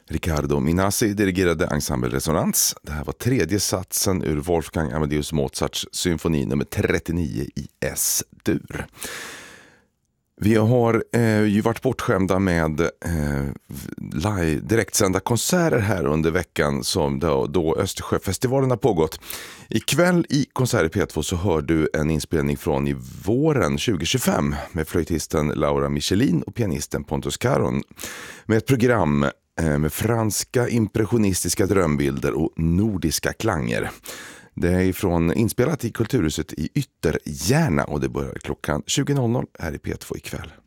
Riccardo Minassi dirigerade Ensemble Resonans. Det här var tredje satsen ur Wolfgang Amadeus Mozarts symfoni nummer 39 i S-dur. Vi har ju varit bortskämda med direktsända konserter här under veckan som då Östersjöfestivalen har pågått. Ikväll i konsert i P2 så hör du en inspelning från i våren 2025 med flöjtisten Laura Michelin och pianisten Pontus Caron med ett program med franska impressionistiska drömbilder och nordiska klanger. Det är inspelat i Kulturhuset i Ytterjärna och det börjar klockan 20.00 här i P2 ikväll.